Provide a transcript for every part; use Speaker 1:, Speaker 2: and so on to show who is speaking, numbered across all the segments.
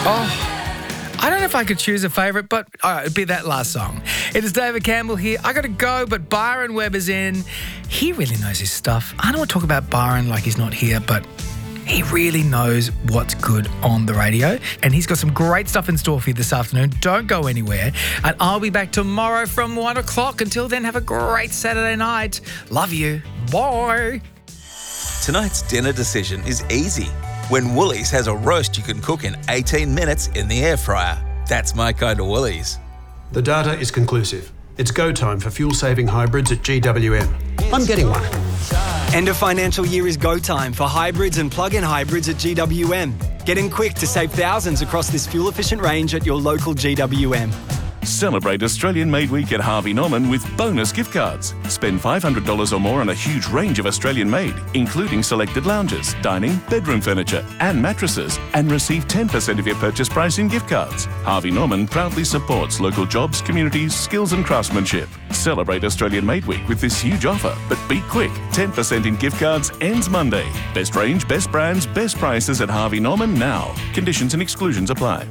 Speaker 1: I don't know if I could choose a favourite, but it'd be that last song. It is David Campbell here. I got to go, but Byron Webb is in. He really knows his stuff. I don't want to talk about Byron like he's not here, but he really knows what's good on the radio. And he's got some great stuff in store for you this afternoon. Don't go anywhere. And I'll be back tomorrow from 1 o'clock. Until then, have a great Saturday night. Love you. Bye.
Speaker 2: Tonight's dinner decision is easy. When Woolies has a roast you can cook in 18 minutes in the air fryer. That's my kind of Woolies.
Speaker 3: The data is conclusive. It's go time for fuel-saving hybrids at GWM. I'm getting one.
Speaker 4: End of financial year is go time for hybrids and plug-in hybrids at GWM. Get in quick to save thousands across this fuel-efficient range at your local GWM.
Speaker 5: Celebrate Australian Made Week at Harvey Norman with bonus gift cards. Spend $500 or more on a huge range of Australian made, including selected lounges, dining, bedroom furniture and mattresses, and receive 10% of your purchase price in gift cards. Harvey Norman proudly supports local jobs, communities, skills and craftsmanship. Celebrate Australian Made Week with this huge offer, but be quick. 10% in gift cards ends Monday. Best range, best brands, best prices at Harvey Norman now. Conditions and exclusions apply.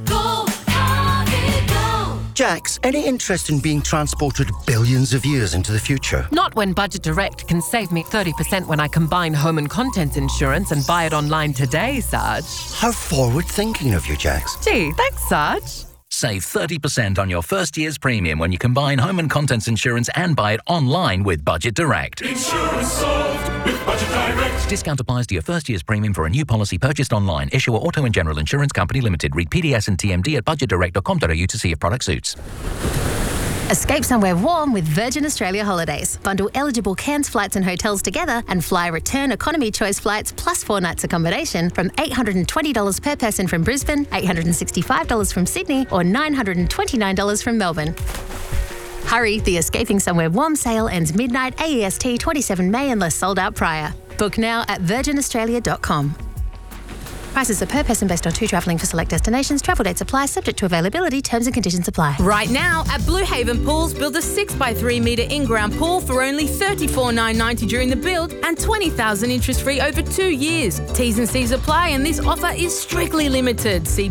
Speaker 6: Jax, any interest in being transported billions of years into the future?
Speaker 7: Not when Budget Direct can save me 30% when I combine home and contents insurance and buy it online today, Sarge.
Speaker 6: How forward-thinking of you, Jax.
Speaker 7: Gee, thanks, Sarge.
Speaker 8: Save 30% on your first year's premium when you combine home and contents insurance and buy it online with Budget Direct.
Speaker 9: Insurance solved with Budget Direct.
Speaker 8: Discount applies to your first year's premium for a new policy purchased online. Issuer Auto and General Insurance Company Limited. Read PDS and TMD at budgetdirect.com.au to see if product suits.
Speaker 10: Escape somewhere warm with Virgin Australia Holidays. Bundle eligible Cairns flights and hotels together and fly return economy choice flights plus 4 nights accommodation from $820 per person from Brisbane, $865 from Sydney or $929 from Melbourne. Hurry, the Escaping Somewhere Warm sale ends midnight AEST 27 May unless sold out prior. Book now at virginaustralia.com. Prices are per person based on 2 travelling for select destinations. Travel dates apply, subject to availability. Terms and conditions apply.
Speaker 11: Right now at Blue Haven Pools, build a 6x3 metre in-ground pool for only $34,990 during the build and $20,000 interest-free over 2 years. T's and C's apply and this offer is strictly limited. See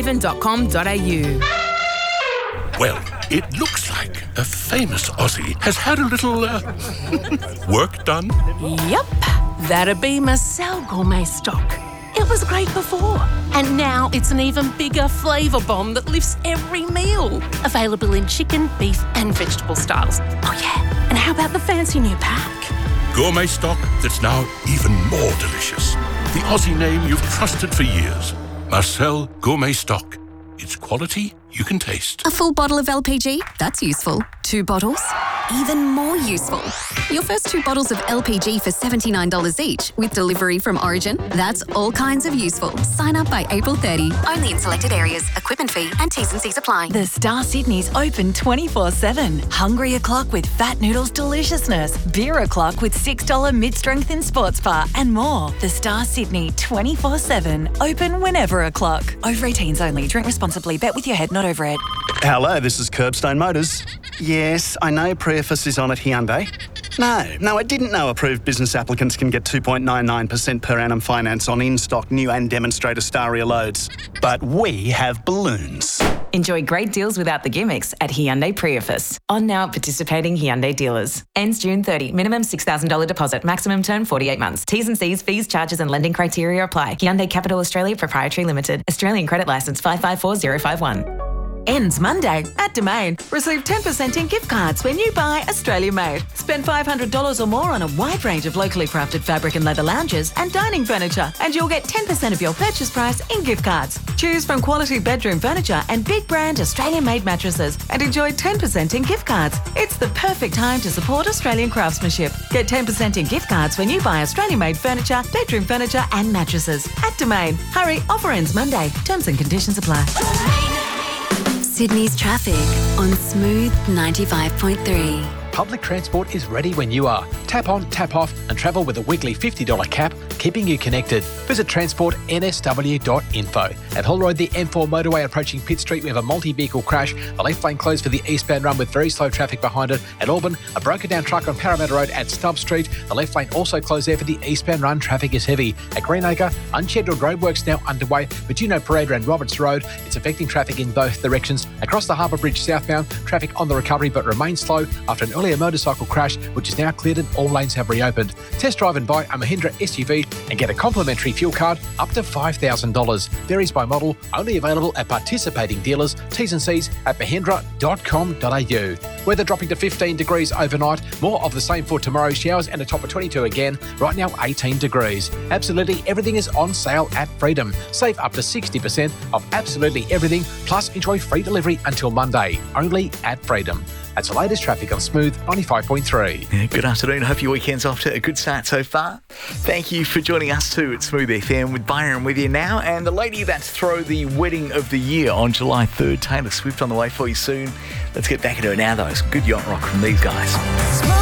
Speaker 11: bluehaven.com.au.
Speaker 9: Well, it looks like a famous Aussie has had a little work done.
Speaker 12: Yep, that'd be Marcel Gourmet Stock. It was great before, and now it's an even bigger flavour bomb that lifts every meal. Available in chicken, beef and vegetable styles. Oh yeah, and how about the fancy new pack?
Speaker 9: Gourmet stock that's now even more delicious. The Aussie name you've trusted for years. Marcel Gourmet Stock. It's quality you can taste.
Speaker 13: A full bottle of LPG? That's useful. 2 bottles? Even more useful. Your first 2 bottles of LPG for $79 each with delivery from Origin? That's all kinds of useful. Sign up by April 30. Only in selected areas. Equipment fee and T's and C's apply.
Speaker 14: The Star Sydney's open 24/7. Hungry o'clock with Fat Noodles deliciousness. Beer o'clock with $6 mid-strength in sports bar and more. The Star Sydney 24/7. Open whenever o'clock. Over 18s only. Drink responsibly. Bet with your head, not over it.
Speaker 15: Hello, this is Curbstone Motors. Yes, I know Preface is on at Hyundai. No, I didn't know approved business applicants can get 2.99% per annum finance on in-stock new and demonstrator Staria loads. But we have balloons.
Speaker 16: Enjoy great deals without the gimmicks at Hyundai Preface. On now at participating Hyundai dealers. Ends June 30. Minimum $6,000 deposit. Maximum term 48 months. T's and C's, fees, charges and lending criteria apply. Hyundai Capital Australia Proprietary Limited. Australian Credit Licence 554051.
Speaker 14: Ends Monday at Domain. Receive 10% in gift cards when you buy Australia Made. Spend $500 or more on a wide range of locally crafted fabric and leather lounges and dining furniture, and you'll get 10% of your purchase price in gift cards. Choose from quality bedroom furniture and big brand Australian Made mattresses and enjoy 10% in gift cards. It's the perfect time to support Australian craftsmanship. Get 10% in gift cards when you buy Australian Made furniture, bedroom furniture and mattresses at Domain. Hurry, offer ends Monday. Terms and conditions apply.
Speaker 13: Sydney's traffic on Smooth 95.3.
Speaker 17: Public transport is ready when you are. Tap on, tap off and travel with a weekly $50 cap keeping you connected. Visit transportnsw.info. At Holroyd, the M4 motorway approaching Pitt Street, we have a multi-vehicle crash. The left lane closed for the eastbound run with very slow traffic behind it. At Auburn, a broken down truck on Parramatta Road at Stubb Street. The left lane also closed there for the eastbound run. Traffic is heavy. At Greenacre, unscheduled roadworks now underway. Juno Parade and Roberts Road. It's affecting traffic in both directions. Across the Harbour Bridge southbound, traffic on the recovery but remains slow after an earlier motorcycle crash, which is now cleared and all lanes have reopened. Test drive and buy a Mahindra SUV and get a complimentary fuel card up to $5,000. Varies by model, only available at participating dealers. T's and C's at mahindra.com.au. Weather dropping to 15 degrees overnight. More of the same for tomorrow. Showers and a top of 22 again. Right now 18 degrees. Absolutely everything is on sale at Freedom. Save up to 60% off absolutely everything, plus enjoy free delivery until Monday. Only at Freedom. That's the latest traffic on Smooth 95.3.
Speaker 18: Yeah, good afternoon. Hope your weekend's off to a good start so far. Thank you for joining us too at Smooth FM with Byron with you now. And the lady about to throw the wedding of the year on July 3rd, Taylor Swift, on the way for you soon. Let's get back into it now though. Some good yacht rock from these guys.